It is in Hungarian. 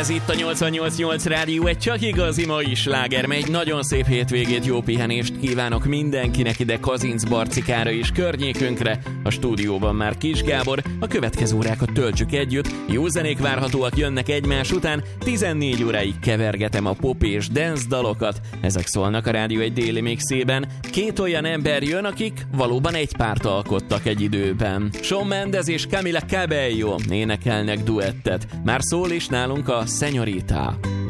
Ez itt a 88.8 Rádió, egy csak igazi mai sláger, egy nagyon szép hétvégét, jó pihenést kívánok mindenkinek ide Kazincbarcikára és környékünkre. A stúdióban már Kis Gábor, a következő órákat töltsük együtt, jó zenék várhatóak jönnek egymás után, 14 óráig kevergetem a pop és dance dalokat, ezek szólnak a Rádió egy déli mixében. Két olyan ember jön, akik valóban egy párt alkottak egy időben. Shawn Mendes és Camila Cabello énekelnek duettet, már szól is nálunk a Señorita.